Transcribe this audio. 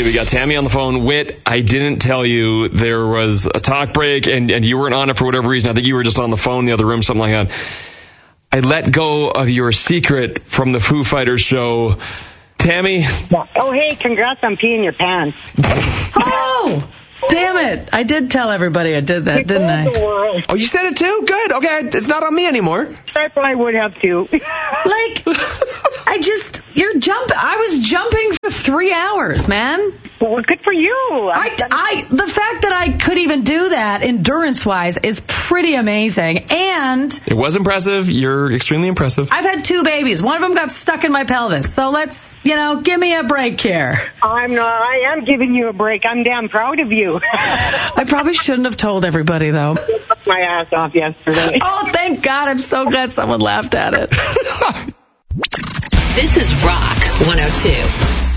Okay, we got Tammy on the phone. Whit, I didn't tell you there was a talk break and you weren't on it for whatever reason. I think you were just on the phone in the other room, something like that. I let go of your secret from the Foo Fighters show. Tammy? Oh, hey, congrats on peeing your pants. Oh! Damn it. I did tell everybody I did that, didn't I? Oh, you said it too? Good. Okay, it's not on me anymore. I probably would have too. I was jumping for 3 hours, man. Well, good for you. The fact that I could even do that endurance-wise is pretty amazing. And it was impressive. You're extremely impressive. I've had 2 babies. One of them got stuck in my pelvis. So let's, give me a break here. I am giving you a break. I'm damn proud of you. I probably shouldn't have told everybody, though. My ass off yesterday. Oh, thank God. I'm so glad someone laughed at it. This is Rock 102.